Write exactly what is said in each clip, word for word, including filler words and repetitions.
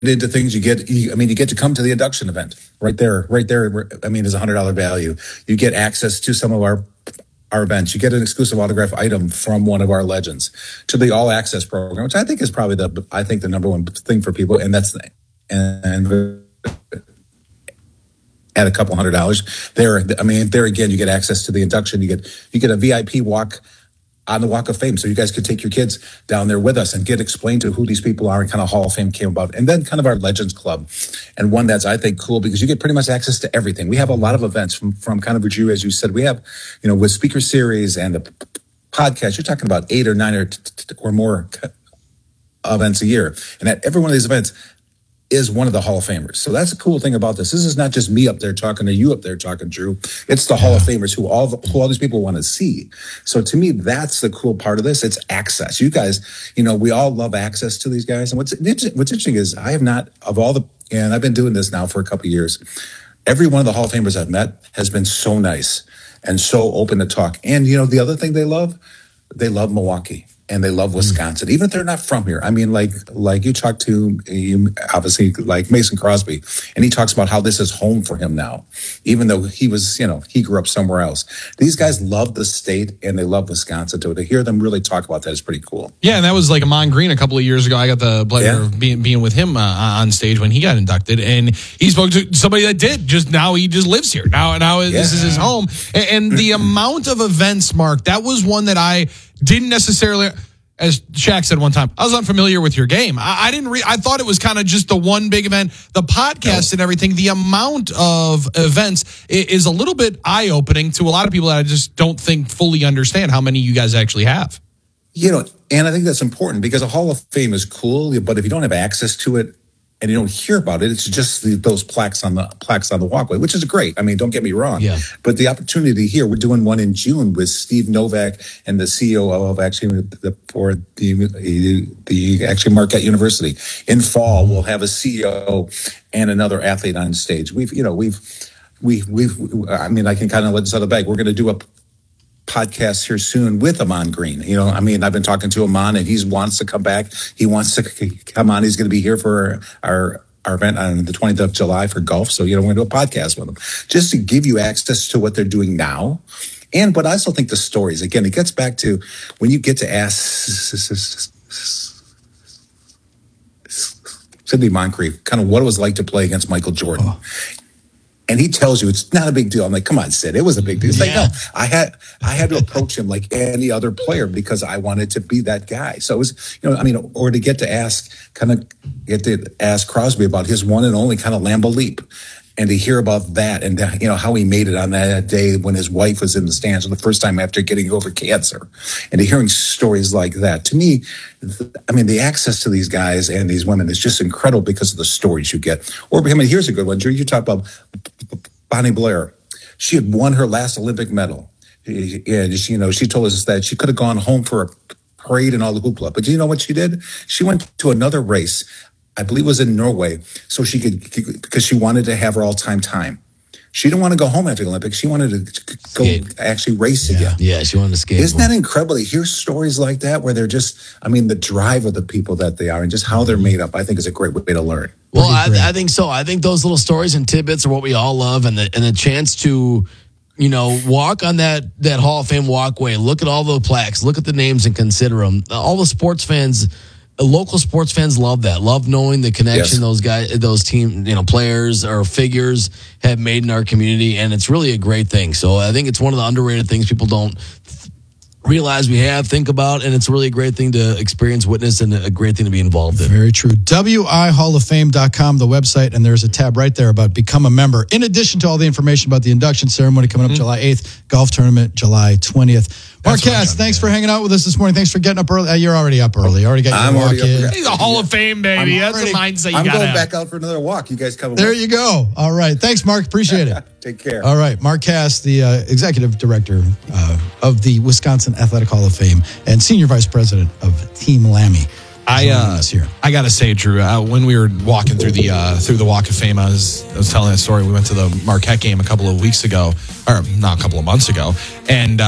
into things. You get, you, I mean, you get to come to the induction event right there, right there. I mean, there's a hundred dollar value. You get access to some of our our events. You get an exclusive autograph item from one of our legends, to the all access program, which I think is probably the, I think the number one thing for people. And that's, and at a couple hundred dollars there. I mean, there again, you get access to the induction. You get, you get a V I P walk on the Walk of Fame. So you guys could take your kids down there with us and get explained to who these people are and kind of Hall of Fame came about. And then kind of our Legends Club. And one that's, I think, cool because you get pretty much access to everything. We have a lot of events from, from kind of what you, as you said, we have, you know, with speaker series and the podcast, you're talking about eight or nine or, or more events a year. And at every one of these events is one of the Hall of Famers. So that's a cool thing about this. This is not just me up there talking to you up there talking, Drew. It's the Hall of Famers who all the, who all these people want to see. So to me, that's the cool part of this. It's access. You guys, you know, we all love access to these guys. And what's what's interesting is I have not, of all the, and I've been doing this now for a couple of years, every one of the Hall of Famers I've met has been so nice and so open to talk. And, you know, the other thing they love, they love Milwaukee. And they love Wisconsin, even if they're not from here. I mean, like, like you talk to, you obviously, like Mason Crosby, and he talks about how this is home for him now, even though he was, you know, he grew up somewhere else. These guys love the state and they love Wisconsin. To, to hear them really talk about that is pretty cool. Yeah, and that was like Amon Green a couple of years ago. I got the pleasure yeah. of being, being with him uh, on stage when he got inducted, and he spoke to somebody that did. Just now, he just lives here. Now, now yeah. this is his home. And, and the amount of events, Mark, that was one that I didn't necessarily, as Shaq said one time, I was unfamiliar with your game. I, I didn't. Re- I thought it was kind of just the one big event, the podcast no. and everything. The amount of events is a little bit eye-opening to a lot of people that I just don't think fully understand how many you guys actually have. You know, and I think that's important because a Hall of Fame is cool, but if you don't have access to it and you don't hear about it, it's just the, those plaques on the plaques on the walkway, which is great. I mean, don't get me wrong. Yeah. But the opportunity here, we're doing one in June with Steve Novak and the C E O of actually the for the the actually Marquette University. In fall, we'll have a C E O and another athlete on stage. We've you know we've we we've I mean I can kind of let this out of the bag. We're going to do a podcast here soon with Amon Green. You know, I mean, I've been talking to Amon and he wants to come back. He wants to come on. He's going to be here for our, our event on the twentieth of July for golf. So, you know, we're going to do a podcast with him just to give you access to what they're doing now. And, but I also think the stories, again, it gets back to when you get to ask Sidney Moncrief kind of what it was like to play against Michael Jordan. Oh. And he tells you it's not a big deal. I'm like, come on, Sid, it was a big deal. It's yeah. like, no, I had I had to approach him like any other player because I wanted to be that guy. So it was, you know, I mean, or to get to ask, kind of get to ask Crosby about his one and only kind of Lambeau Leap. And to hear about that and, you know, how he made it on that day when his wife was in the stands for the first time after getting over cancer. And to hearing stories like that, to me, I mean, the access to these guys and these women is just incredible because of the stories you get. Or, I mean, here's a good one, Drew. You talk about Bonnie Blair. She had won her last Olympic medal. And, you know, she told us that she could have gone home for a parade and all the hoopla. But you know what she did? She went to another race. I believe it was in Norway, so she could, because she wanted to have her all-time time. She didn't want to go home after the Olympics. She wanted to go skate. Actually race yeah. again. Yeah, she wanted to skate. Isn't that incredible? To hear stories like that where they're just, I mean, the drive of the people that they are and just how they're made up, I think is a great way to learn. Well, I, I think so. I think those little stories and tidbits are what we all love, and the and the chance to, you know, walk on that that Hall of Fame walkway, look at all the plaques, look at the names and consider them. All the sports fans, local sports fans love that. Love knowing the connection yes. those guys, those team, you know, players or figures have made in our community, and it's really a great thing. So I think it's one of the underrated things people don't realize we have, think about, and it's really a great thing to experience, witness, and a great thing to be involved in. Very true. W I hall of fame dot com, the website, and there's a tab right there about become a member. In addition to all the information about the induction ceremony coming up mm-hmm. July eighth, golf tournament July twentieth. Mark Cass, thanks for hanging out with us this morning. Thanks for getting up early. Uh, you're already up early. You already got your I'm walk in. He's a Hall of Fame, baby. I'm That's already, a mindset you I'm got going have. back out for another walk. You guys come There away. you go. All right. Thanks, Mark. Appreciate it. Take care. All right. Mark Cass, the uh, executive director uh, of the Wisconsin Athletic Hall of Fame and senior vice president of Team Lammy. I uh, I gotta say, Drew, uh, when we were walking through the uh, through the Walk of Fame, I was I was telling a story. We went to the Marquette game a couple of weeks ago, or not a couple of months ago, and uh,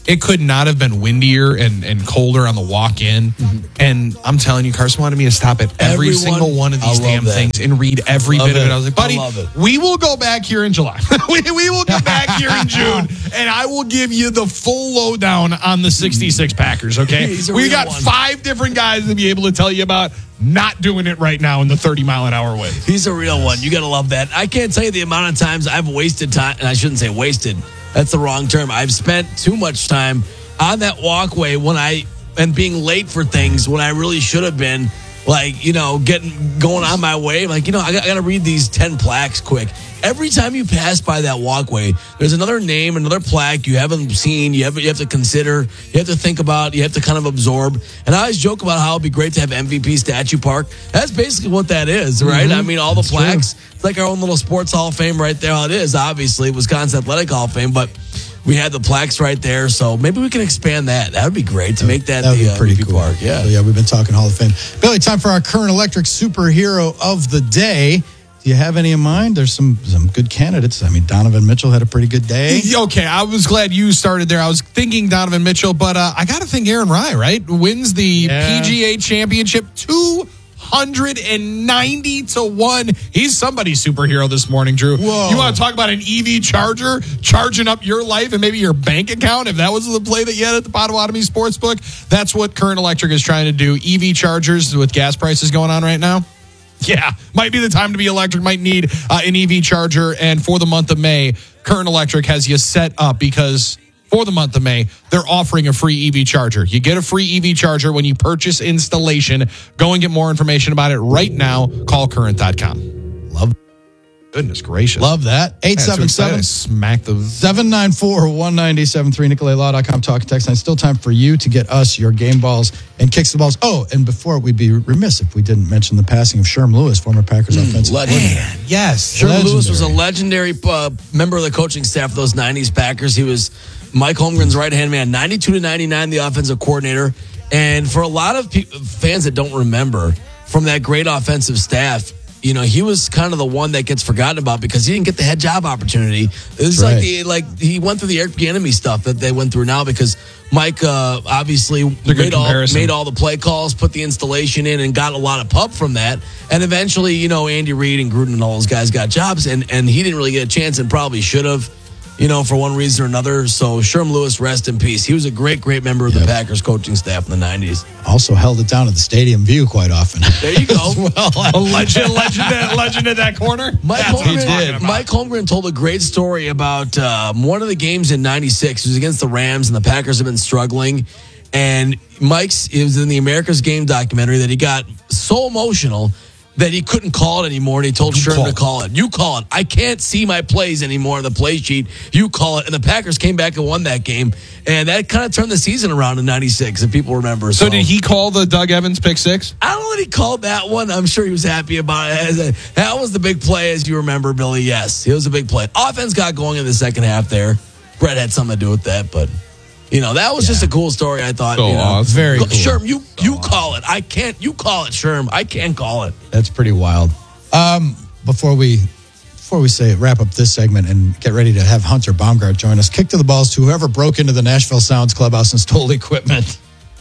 It could not have been windier and, and colder on the walk in. Mm-hmm. And I'm telling you, Carson wanted me to stop at every Everyone, single one of these damn that. things and read every love bit it. of it. I was like, buddy, we will go back here in July. we, we will come back here in June, and I will give you the full lowdown on the sixty-six Packers, okay? We got one. five different guys to be able to tell you about not doing it right now in the thirty mile an hour way. He's a real one. You got to love that. I can't tell you the amount of times I've wasted time, and I shouldn't say wasted. That's the wrong term. I've spent too much time on that walkway when I and being late for things when I really should have been, like, you know, getting going on my way. Like, you know, I got, I got to read these ten plaques quick. Every time you pass by that walkway, there's another name, another plaque you haven't seen. You have, you have to consider. You have to think about. You have to kind of absorb. And I always joke about how it'd be great to have M V P Statue Park. That's basically what that is, right? Mm-hmm. I mean, all the That's plaques. True. It's like our own little sports Hall of Fame right there. Well, it is, obviously, Wisconsin Athletic Hall of Fame, but we had the plaques right there, so maybe we can expand that. That would be great to make that, that the uh, pretty cool. Park. Yeah, so yeah, we've been talking Hall of Fame. Billy, time for our current electric superhero of the day. Do you have any in mind? There's some some good candidates. I mean, Donovan Mitchell had a pretty good day. Okay, I was glad you started there. I was thinking Donovan Mitchell, but uh, I got to think Aaron Rai, right? Wins the yeah. P G A Championship two hundred ninety to one. He's somebody's superhero this morning, Drew. Whoa. You want to talk about an E V charger charging up your life and maybe your bank account? If that was the play that you had at the Potawatomi Sportsbook, that's what Current Electric is trying to do. E V chargers with gas prices going on right now. Yeah, might be the time to be electric, might need uh, an E V charger. And for the month of May, Current Electric has you set up because for the month of May, they're offering a free E V charger. You get a free E V charger when you purchase installation. Go and get more information about it right now. Call current dot com. Love Goodness gracious. Love that. eight seven seven, smack the seven nine four, one nine seven three. Nicolay Law dot com talk text line. Still time for you to get us your game balls and kicks the balls. Oh, and before we'd be remiss if we didn't mention the passing of Sherm Lewis, former Packers mm, offensive coordinator. Man, yes. Sherm legendary. Lewis was a legendary uh, member of the coaching staff of those nineties Packers. He was Mike Holmgren's right-hand man, ninety-two to ninety-nine, the offensive coordinator. And for a lot of pe- fans that don't remember, from that great offensive staff, you know, he was kind of the one that gets forgotten about because he didn't get the head job opportunity. It was right. like the, like he went through the Eric Bieniemy stuff that they went through now because Mike uh, obviously made all, made all the play calls, put the installation in, and got a lot of pub from that. And eventually, you know, Andy Reid and Gruden and all those guys got jobs, and, and he didn't really get a chance and probably should have, you know, for one reason or another. So Sherm Lewis, rest in peace. He was a great, great member of yep. the Packers coaching staff in the nineties. Also held it down at the stadium view quite often. There you go. well, a legend, legend, at, legend at that corner. Mike Holmgren, Mike Holmgren told a great story about um, one of the games in ninety-six. It was against the Rams, and the Packers have been struggling. And Mike's, it was in the America's Game documentary that he got so emotional that he couldn't call it anymore, and he told Sherm to call it. You call it. I can't see my plays anymore on the play sheet. You call it. And the Packers came back and won that game, and that kind of turned the season around in ninety-six, if people remember. So, so did he call the Doug Evans pick six? I don't know that he called that one. I'm sure he was happy about it. That was the big play, as you remember, Billy. Yes, it was a big play. Offense got going in the second half there. Brett had something to do with that, but... You know, that was yeah. just a cool story, I thought. So you know. awesome. Very cool. Sherm, you, you call it. I can't. You call it, Sherm. I can't call it. That's pretty wild. Um, before we before we say wrap up this segment and get ready to have Hunter Baumgart join us, kick to the balls to whoever broke into the Nashville Sounds clubhouse and stole equipment.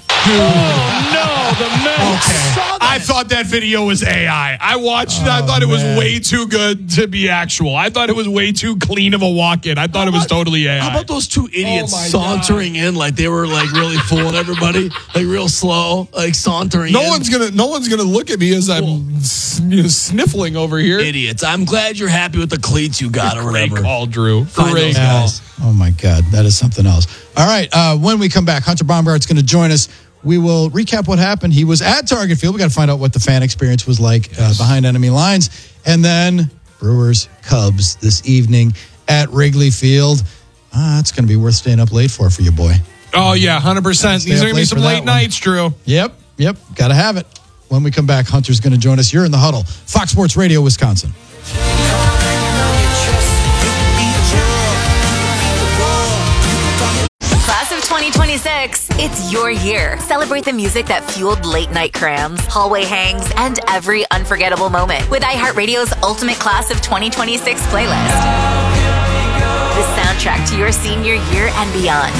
Oh, no, the men. Okay. I thought that video was A I. I watched it. Oh, I thought it was man. way too good to be actual. I thought it was way too clean of a walk-in. I thought about, it was totally A I. How about those two idiots oh sauntering God. in like they were like really fooling everybody, like real slow, like sauntering no in? One's gonna, no one's gonna look at me as I'm cool. you know, sniffling over here. Idiots. I'm glad you're happy with the cleats you got or whatever. Great call, Drew. Great call. Oh my God, that is something else. All right, uh, when we come back, Hunter Baumgart's going to join us. We will recap what happened. He was at Target Field. We got to find out what the fan experience was like yes. uh, behind enemy lines. And then Brewers, Cubs this evening at Wrigley Field. Ah, it's going to be worth staying up late for for you, boy. Oh, yeah, one hundred percent. These are going to be some late nights, Drew. Yep, yep. Got to have it. When we come back, Hunter's going to join us. You're in the huddle. Fox Sports Radio, Wisconsin. twenty twenty-six. It's your year. Celebrate the music that fueled late night crams, hallway hangs, and every unforgettable moment with iHeartRadio's Ultimate Class of twenty twenty-six playlist. The sound soundtrack to your senior year and beyond.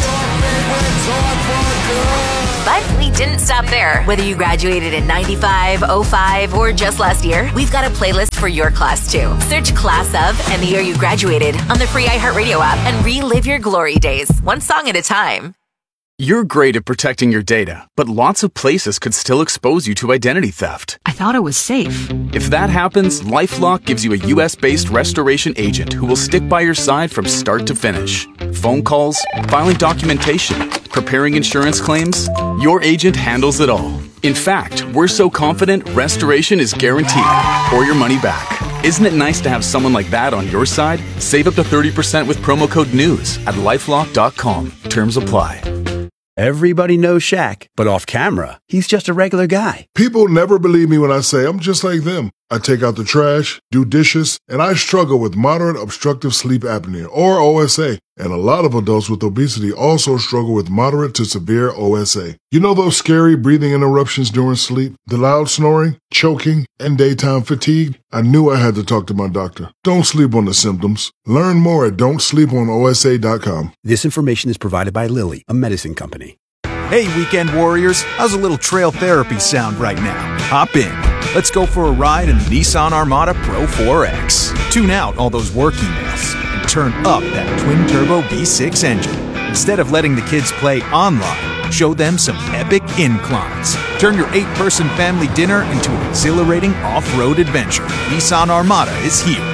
But we didn't stop there. Whether you graduated in ninety-five, oh five, or just last year, we've got a playlist for your class too. Search Class of and the year you graduated on the free iHeartRadio app and relive your glory days, one song at a time. You're great at protecting your data, but lots of places could still expose you to identity theft. I thought it was safe. If that happens, LifeLock gives you a U S-based restoration agent who will stick by your side from start to finish. Phone calls, filing documentation, preparing insurance claims, your agent handles it all. In fact, we're so confident restoration is guaranteed or your money back. Isn't it nice to have someone like that on your side? Save up to thirty percent with promo code NEWS at lifelock dot com. Terms apply. Everybody knows Shaq, but off camera, he's just a regular guy. People never believe me when I say I'm just like them. I take out the trash, do dishes, and I struggle with moderate obstructive sleep apnea, or O S A. And a lot of adults with obesity also struggle with moderate to severe O S A. You know those scary breathing interruptions during sleep, the loud snoring, choking, and daytime fatigue? I knew I had to talk to my doctor. Don't sleep on the symptoms. Learn more at don't sleep on O S A dot com. This information is provided by Lilly, a medicine company. Hey, weekend warriors, how's a little trail therapy sound right now? Hop in. Let's go for a ride in the Nissan Armada Pro four X. Tune out all those work emails and turn up that twin-turbo V six engine. Instead of letting the kids play online, show them some epic inclines. Turn your eight-person family dinner into an exhilarating off-road adventure. Nissan Armada is here.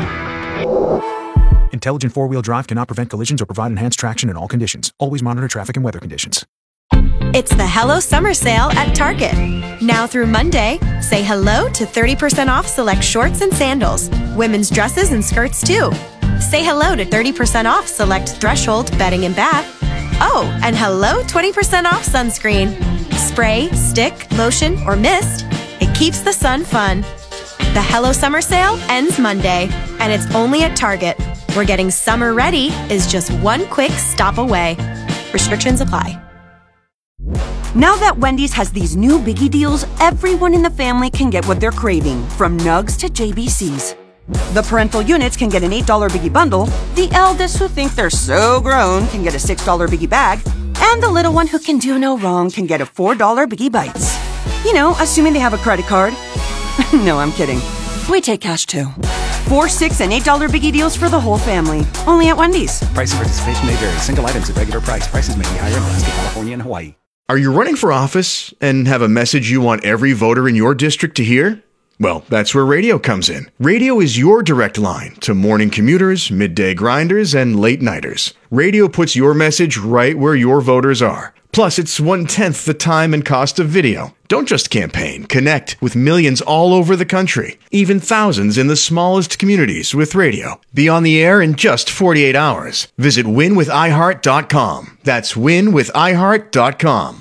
Intelligent four-wheel drive cannot prevent collisions or provide enhanced traction in all conditions. Always monitor traffic and weather conditions. It's the Hello Summer Sale at Target. Now through Monday, say hello to thirty percent off select shorts and sandals, women's dresses and skirts too. Say hello to thirty percent off select Threshold bedding and bath. Oh, and hello twenty percent off sunscreen. Spray, stick, lotion, or mist. It keeps the sun fun. The Hello Summer Sale ends Monday, and it's only at Target, where getting summer ready is just one quick stop away. Restrictions apply. Now that Wendy's has these new biggie deals, everyone in the family can get what they're craving, from nugs to J B Cs. The parental units can get an eight dollar biggie bundle, the eldest who think they're so grown can get a six dollar biggie bag, and the little one who can do no wrong can get a four dollar biggie bites. You know, assuming they have a credit card. No, I'm kidding. We take cash too. Four, six, and eight dollar biggie deals for the whole family. Only at Wendy's. Price and participation may vary. Single items at regular price. Prices may be higher in Alaska, California, and Hawaii. Are you running for office and have a message you want every voter in your district to hear? Well, that's where radio comes in. Radio is your direct line to morning commuters, midday grinders, and late nighters. Radio puts your message right where your voters are. Plus, it's one-tenth the time and cost of video. Don't just campaign. Connect with millions all over the country, even thousands in the smallest communities with radio. Be on the air in just forty-eight hours. Visit win with i heart dot com. That's win with i heart dot com.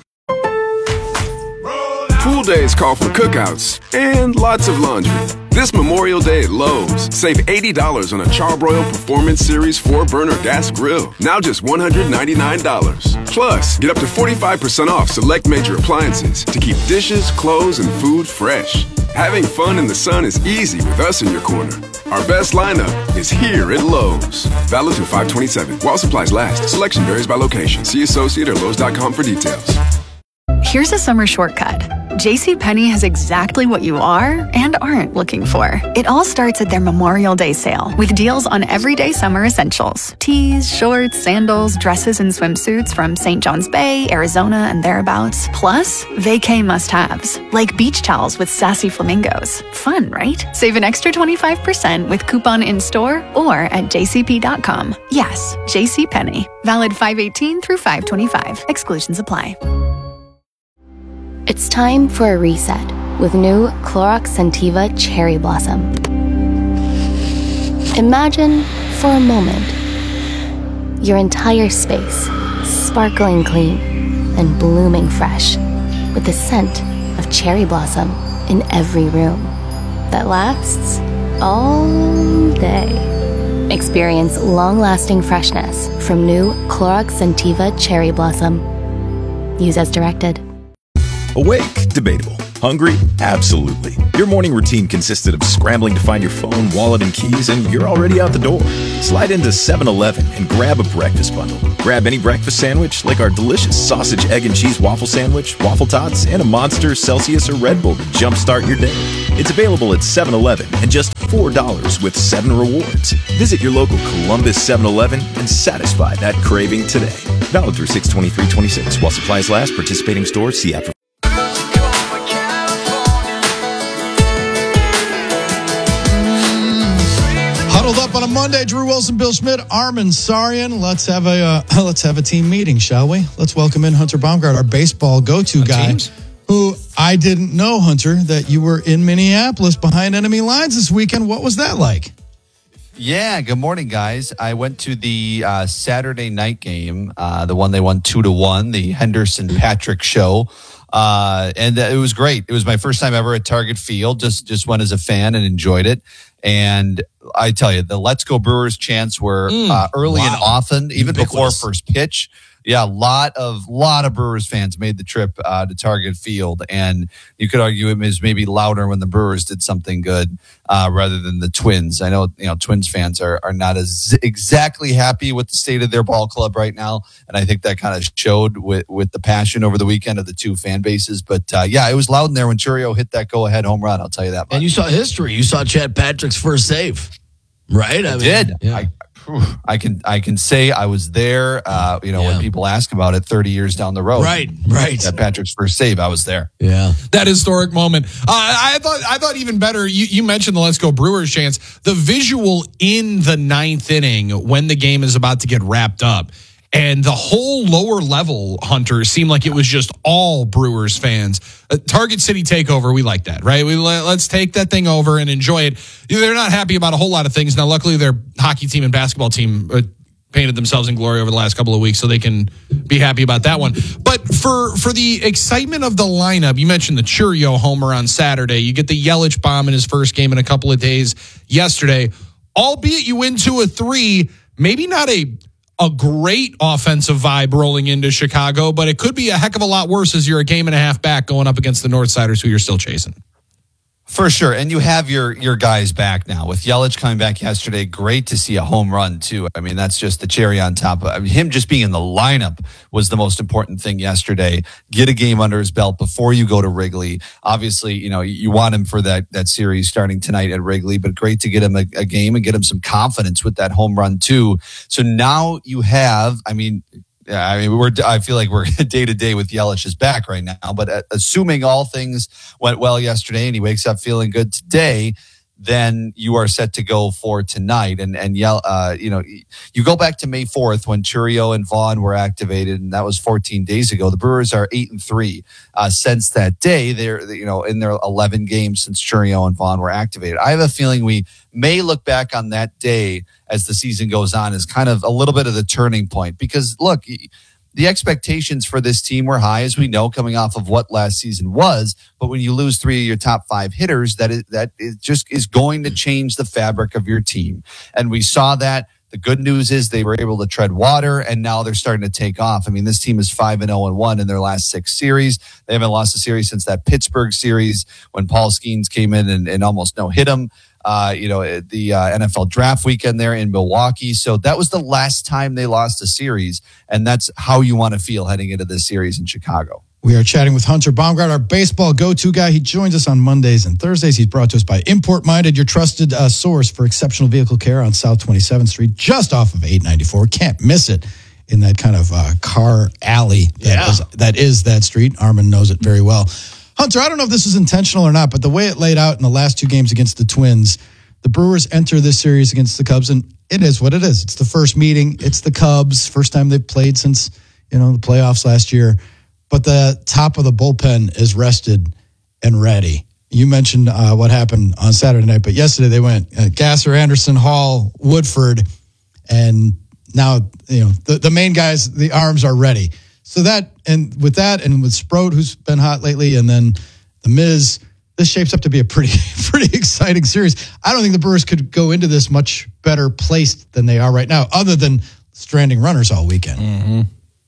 Pool days call for cookouts and lots of laundry. This Memorial Day at Lowe's, save eighty dollars on a Charbroil Performance Series four burner gas grill. Now just one hundred ninety-nine dollars. Plus, get up to forty-five percent off select major appliances to keep dishes, clothes, and food fresh. Having fun in the sun is easy with us in your corner. Our best lineup is here at Lowe's. Valid through five twenty-seven. While supplies last. Selection varies by location. See associate or lowes dot com for details. Here's a summer shortcut. JCPenney has exactly what you are and aren't looking for. It all starts at their Memorial Day sale with deals on everyday summer essentials. Tees, shorts, sandals, dresses, and swimsuits from Saint John's Bay, Arizona, and thereabouts. Plus, vacay must-haves, like beach towels with sassy flamingos. Fun, right? Save an extra twenty-five percent with coupon in-store or at j c p dot com. Yes, JCPenney. Valid five eighteen through five twenty-five. Exclusions apply. It's time for a reset with new Clorox Scentiva Cherry Blossom. Imagine, for a moment, your entire space sparkling clean and blooming fresh with the scent of cherry blossom in every room that lasts all day. Experience long-lasting freshness from new Clorox Scentiva Cherry Blossom. Use as directed. Awake, debatable. Hungry? Absolutely. Your morning routine consisted of scrambling to find your phone, wallet, and keys, and you're already out the door. Slide into seven eleven and grab a breakfast bundle. Grab any breakfast sandwich, like our delicious sausage, egg, and cheese waffle sandwich, waffle tots, and a Monster, Celsius, or Red Bull to jumpstart your day. It's available at seven eleven and just four dollars with seven rewards. Visit your local Columbus seven eleven and satisfy that craving today. Valid through six twenty-three twenty-six. While supplies last, participating stores, see app for Huddled up on a Monday, Drew Wilson, Bill Schmidt, Armin Sarian. Let's have a uh, let's have a team meeting, shall we? Let's welcome in Hunter Baumgart, our baseball go-to guy. Teams? Who I didn't know, Hunter, that you were in Minneapolis behind enemy lines this weekend. What was that like? Yeah, good morning, guys. I went to the uh, Saturday night game, uh, the one they won two to one, the Henderson Patrick show. Uh, and it was great. It was my first time ever at Target Field. Just just went as a fan and enjoyed it. And I tell you, the Let's Go Brewers chants were Mm, uh, early wow. and often, even Ubiquitous. before first pitch. Yeah, a lot of lot of Brewers fans made the trip uh, to Target Field, and you could argue it was maybe louder when the Brewers did something good uh, rather than the Twins. I know you know Twins fans are are not as exactly happy with the state of their ball club right now, and I think that kind of showed with with the passion over the weekend of the two fan bases. But uh, yeah, it was loud in there when Churio hit that go ahead home run. I'll tell you that much. And you saw history. You saw Chad Patrick's first save, right? I, I mean, did. yeah. I, I can I can say I was there. Uh, you know, Yeah. when people ask about it, thirty years down the road, Right, right. That Patrick's first save, I was there. Yeah, that historic moment. Uh, I thought I thought even better. You, you mentioned the Let's Go Brewers chants. The visual in the ninth inning when the game is about to get wrapped up, and the whole lower level, Hunter, seemed like it was just all Brewers fans. Uh, Target City takeover, we like that, right? We let, let's take that thing over and enjoy it. They're not happy about a whole lot of things now. Luckily, their hockey team and basketball team uh, painted themselves in glory over the last couple of weeks, so they can be happy about that one. But for for the excitement of the lineup, you mentioned the Churio homer on Saturday. You get the Yelich bomb in his first game in a couple of days yesterday. Albeit you win two or three, maybe not a a great offensive vibe rolling into Chicago, but it could be a heck of a lot worse as you're a game and a half back going up against the Northsiders who you're still chasing. For sure. And you have your your guys back now. With Yelich coming back yesterday, great to see a home run, too. I mean, that's just the cherry on top. I mean, him just being in the lineup was the most important thing yesterday. Get a game under his belt before you go to Wrigley. Obviously, you know, you want him for that that series starting tonight at Wrigley, but great to get him a, a game and get him some confidence with that home run, too. So now you have, I mean, Yeah, I mean, we're. I feel like we're day to day with Yelich's back right now. But uh, assuming all things went well yesterday and he wakes up feeling good today, then you are set to go for tonight. And and Yel, uh, you know, you go back to May fourth when Churio and Vaughn were activated, and that was fourteen days ago. The Brewers are eight and three uh, since that day. They're you know in their eleven games since Churio and Vaughn were activated. I have a feeling we may look back on that day as the season goes on as kind of a little bit of the turning point, because look, the expectations for this team were high, as we know, coming off of what last season was. But when you lose three of your top five hitters, that is, that is just is going to change the fabric of your team. And we saw that. The good news is they were able to tread water, and now they're starting to take off. I mean, this team is five and oh and one in their last six series. They haven't lost a series since that Pittsburgh series when Paul Skeens came in and, and almost no hit them. Uh, you know, at the uh, N F L draft weekend there in Milwaukee. So that was the last time they lost a series, and that's how you want to feel heading into this series in Chicago. We are chatting with Hunter Baumgart, our baseball go-to guy. He joins us on Mondays and Thursdays. He's brought to us by Import Minded, your trusted uh, source for exceptional vehicle care on South twenty-seventh Street, just off of eight ninety-four. Can't miss it in that kind of uh, car alley that, Yeah. is, that is that street. Armin knows it very well. Hunter, I don't know if this is intentional or not, but the way it laid out in the last two games against the Twins, the Brewers enter this series against the Cubs, and it is what it is. It's the first meeting. It's the Cubs, first time they've played since, you know, the playoffs last year. But the top of the bullpen is rested and ready. You mentioned uh, what happened on Saturday night, but yesterday they went uh, Gasser, Anderson, Hall, Woodford, and now, you know, the, the main guys, the arms are ready. So that, and with that, and with Sproat, who's been hot lately, and then the Miz, this shapes up to be a pretty, pretty exciting series. I don't think the Brewers could go into this much better placed than they are right now, other than stranding runners all weekend. Mm-hmm.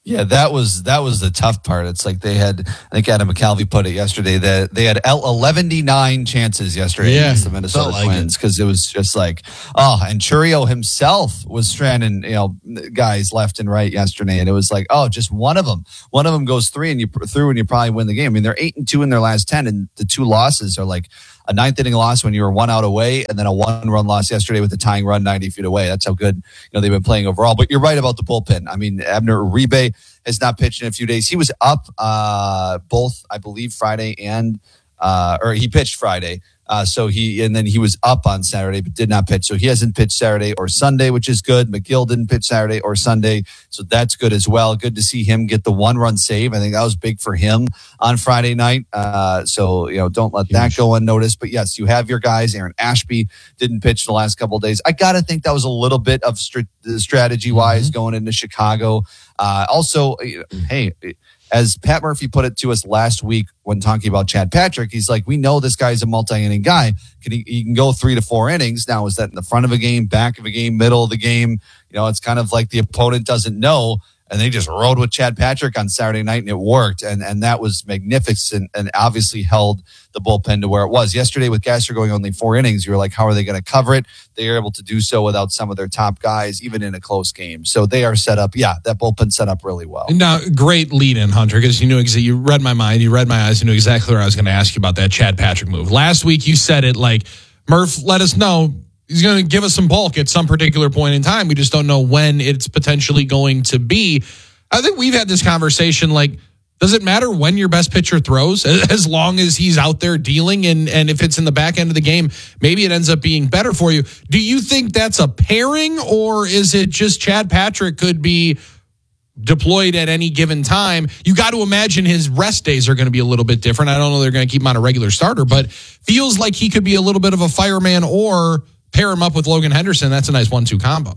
Yeah, that was that was the tough part. It's like they had, I think Adam McCalvey put it yesterday, that they had eleven nine chances yesterday Yeah, against the Minnesota like Twins because it. it was just like, oh, and Churio himself was stranding, you know, guys left and right yesterday, and it was like, oh, just one of them, one of them goes three and you through and you probably win the game. I mean, they're eight and two in their last ten, and the two losses are like a ninth inning loss when you were one out away, and then a one run loss yesterday with the tying run ninety feet away. That's how good, you know, they've been playing overall. But you're right about the bullpen. I mean, Abner Uribe has not pitched in a few days. He was up uh, both, I believe, Friday and uh, or he pitched Friday. Uh, so he and then he was up on Saturday, but did not pitch. So he hasn't pitched Saturday or Sunday, which is good. McGill didn't pitch Saturday or Sunday, so that's good as well. Good to see him get the one-run save. I think that was big for him on Friday night. Uh, so you know, don't let that go unnoticed. But yes, you have your guys. Aaron Ashby didn't pitch the last couple of days. I gotta think that was a little bit of st- strategy-wise mm-hmm. going into Chicago. Uh, also, hey. As Pat Murphy put it to us last week when talking about Chad Patrick, he's like, we know this guy's a multi-inning guy. Can he, he can go three to four innings. Now, is that in the front of a game, back of a game, middle of the game? You know, it's kind of like the opponent doesn't know. And they just rode with Chad Patrick on Saturday night, and it worked. And and that was magnificent and obviously held the bullpen to where it was. Yesterday with Gasser going only four innings, you were like, how are they going to cover it? They are able to do so without some of their top guys, even in a close game. So they are set up. Yeah, that bullpen set up really well. Now, great lead in, Hunter, because you knew exactly, you read my mind, you read my eyes, you knew exactly where I was going to ask you about that Chad Patrick move. Last week you said it like, Murph, let us know. He's going to give us some bulk at some particular point in time. We just don't know when it's potentially going to be. I think we've had this conversation, like, does it matter when your best pitcher throws as long as he's out there dealing? And, and if it's in the back end of the game, maybe it ends up being better for you. Do you think that's a pairing, or is it just Chad Patrick could be deployed at any given time? You got to imagine his rest days are going to be a little bit different. I don't know they're going to keep him on a regular starter, but feels like he could be a little bit of a fireman or pair him up with Logan Henderson. That's a nice one two combo.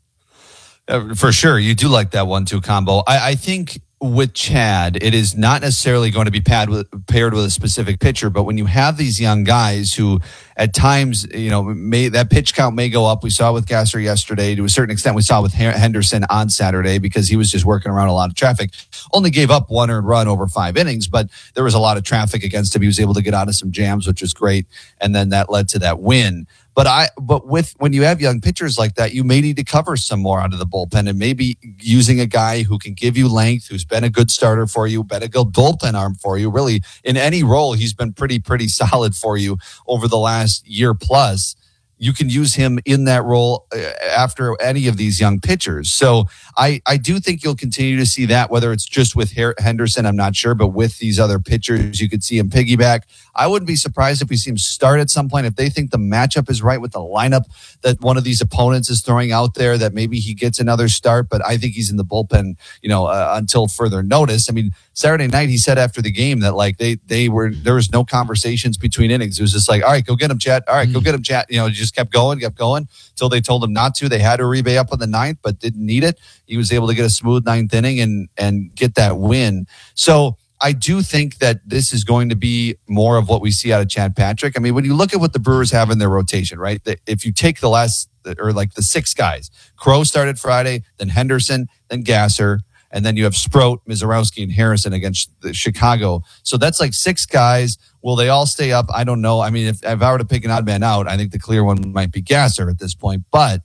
Uh, for sure. You do like that one two combo. I, I think with Chad, it is not necessarily going to be paired with, paired with a specific pitcher, but when you have these young guys who at times, you know, may that pitch count may go up. We saw with Gasser yesterday. To a certain extent, we saw with Henderson on Saturday because he was just working around a lot of traffic. Only gave up one earned run over five innings, but there was a lot of traffic against him. He was able to get out of some jams, which was great. And then that led to that win. But I, but with when you have young pitchers like that, you may need to cover some more out of the bullpen, and maybe using a guy who can give you length, who's been a good starter for you, been a good bullpen arm for you. Really, in any role, he's been pretty, pretty solid for you over the last year plus. You can use him in that role after any of these young pitchers. So I, I do think you'll continue to see that, whether it's just with Henderson, I'm not sure, but with these other pitchers, you could see him piggyback. I wouldn't be surprised if we see him start at some point. If they think the matchup is right with the lineup that one of these opponents is throwing out there, that maybe he gets another start, but I think he's in the bullpen, you know, uh, until further notice. I mean, Saturday night, he said after the game that like they, they were, there was no conversations between innings. It was just like, all right, go get him, Chad. All right, go get him, Chad. You know, just kept going, kept going until they told him not to. They had Uribe up in the ninth, but didn't need it. He was able to get a smooth ninth inning and and get that win. So I do think that this is going to be more of what we see out of Chad Patrick. I mean, when you look at what the Brewers have in their rotation, right? If you take the last, or like the six guys, Crow started Friday, then Henderson, then Gasser, and then you have Sproat, Mizorowski, and Harrison against the Chicago. So that's like six guys. Will they all stay up? I don't know. I mean, if, if I were to pick an odd man out, I think the clear one might be Gasser at this point. But,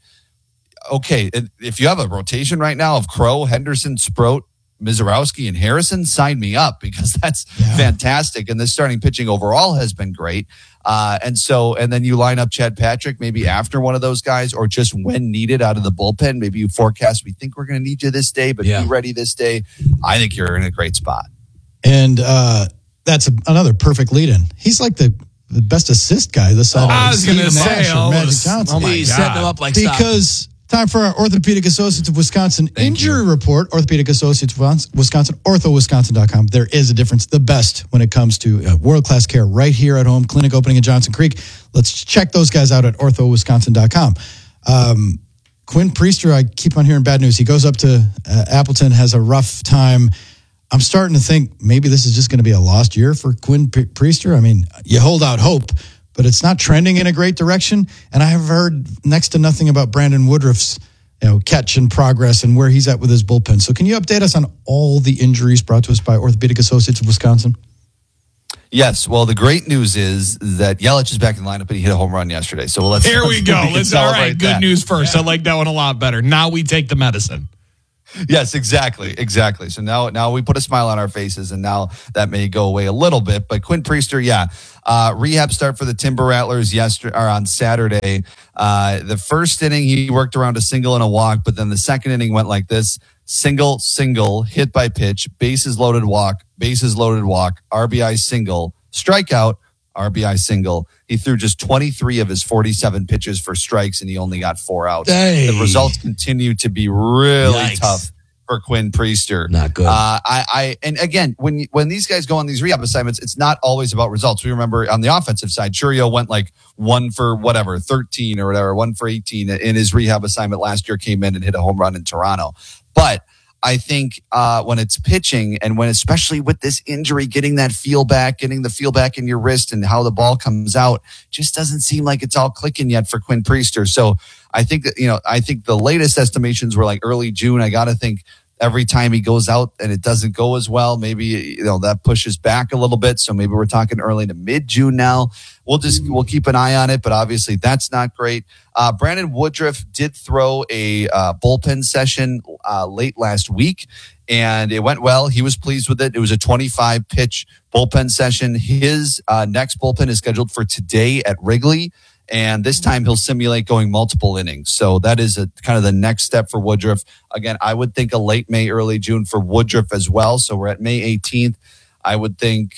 okay, if you have a rotation right now of Crow, Henderson, Sproat, Mizorowski, and Harrison, sign me up, because that's yeah. fantastic. And the starting pitching overall has been great. Uh, and so, and then you line up Chad Patrick maybe after one of those guys, or just when needed out of the bullpen. Maybe you forecast, we think we're going to need you this day, but yeah. be ready this day. I think you're in a great spot. And uh, that's a, another perfect lead-in. He's like the, the best assist guy this side. Oh, I was going to say, Magic Johnson. Oh my He's God. setting him up like because. Time for our Orthopedic Associates of Wisconsin Thank injury you. report. Orthopedic Associates of Wisconsin, ortho wisconsin dot com. There is a difference. The best when it comes to uh, world-class care right here at home. Clinic opening in Johnson Creek. Let's check those guys out at ortho wisconsin dot com. Um, Quinn Priester, I keep on hearing bad news. He goes up to uh, Appleton, has a rough time. I'm starting to think maybe this is just going to be a lost year for Quinn P- Priester. I mean, you hold out hope, but it's not trending in a great direction. And I have heard next to nothing about Brandon Woodruff's you know, catch and progress and where he's at with his bullpen. So can you update us on all the injuries brought to us by Orthopedic Associates of Wisconsin? Yes. Well, the great news is that Yelich is back in the lineup and he hit a home run yesterday. So let's Here we go. we Let's all right. celebrate Good that. news first. I like that one a lot better. Now we take the medicine. Yes, exactly, exactly. So now, now we put a smile on our faces, and now that may go away a little bit. But Quinn Priester, yeah, uh, rehab start for the Timber Rattlers yesterday or on Saturday. Uh, the first inning he worked around a single and a walk, but then the second inning went like this: single, single, hit by pitch, bases loaded, walk, bases loaded, walk, R B I single, strikeout, R B I single. He threw just twenty-three of his forty-seven pitches for strikes, and he only got four outs. Hey. The results continue to be really Yikes. tough for Quinn Priester. Not good. Uh, I, I, and again, when when these guys go on these rehab assignments, it's not always about results. We remember on the offensive side, Churio went like one for whatever, thirteen or whatever, one for eighteen in his rehab assignment last year, came in and hit a home run in Toronto. But I think uh, when it's pitching and when, especially with this injury, getting that feel back, getting the feel back in your wrist and how the ball comes out, just doesn't seem like it's all clicking yet for Quinn Priester. So I think that, you know, I think the latest estimations were like early June. I got to think every time he goes out and it doesn't go as well, maybe, you know, that pushes back a little bit. So maybe we're talking early to mid June now. We'll just, we'll keep an eye on it, but obviously that's not great. Uh, Brandon Woodruff did throw a uh, bullpen session uh, late last week and it went well. He was pleased with it. It was a twenty-five pitch bullpen session. His uh, next bullpen is scheduled for today at Wrigley. And this time he'll simulate going multiple innings. So that is a kind of the next step for Woodruff. Again, I would think a late May, early June for Woodruff as well. So we're at May eighteenth. I would think,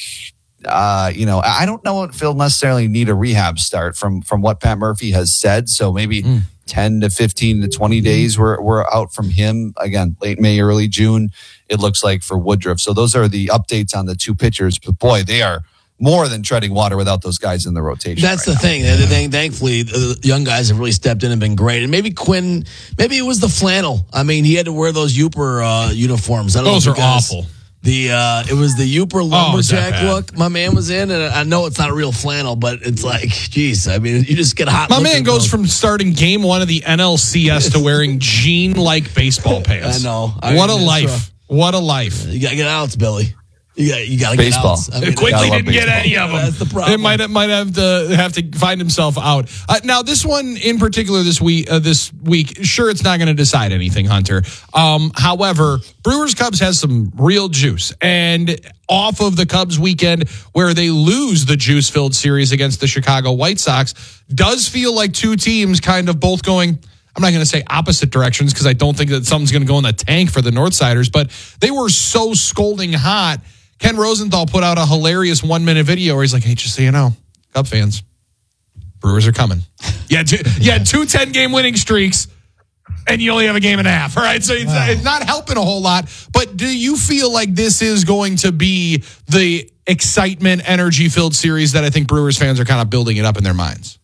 uh, you know, I don't know if he'll necessarily need a rehab start from, from what Pat Murphy has said. So maybe mm. ten to fifteen to twenty days we're, we're out from him. Again, late May, early June, it looks like for Woodruff. So those are the updates on the two pitchers. But boy, they are more than treading water without those guys in the rotation. That's right the now. thing. The thing. Thankfully, the young guys have really stepped in and been great. And maybe Quinn, maybe it was the flannel. I mean, he had to wear those Uper uh, uniforms. I don't Those know are if you guys- awful. The uh, it was the Uper Oh, is that lumberjack bad? look my man was in, and I know it's not a real flannel, but it's like, geez, I mean, you just get hot. My looking man at goes those. from starting game one of the N L C S to wearing jean-like baseball pants. I know. I What a mean, life. that's What a life. You gotta get outs, Billy. You got you gotta Baseball. get outs. I mean, Quickly gotta love didn't get baseball. any of them. That's the problem. It might might have to have to find himself out. Uh, now, this one in particular, this week, uh, this week, sure, it's not going to decide anything, Hunter. Um, however, Brewers Cubs has some real juice, and off of the Cubs weekend where they lose the juice-filled series against the Chicago White Sox, does feel like two teams kind of both going. I'm not going to say opposite directions because I don't think that something's going to go in the tank for the Northsiders, but they were so scolding hot. Ken Rosenthal put out a hilarious one-minute video where he's like, hey, just so you know, Cub fans, Brewers are coming. Yeah, two, yeah, two ten-game winning streaks, and you only have a game and a half. All right, so it's, Wow. it's not helping a whole lot. But do you feel like this is going to be the excitement, energy-filled series that I think Brewers fans are kind of building it up in their minds?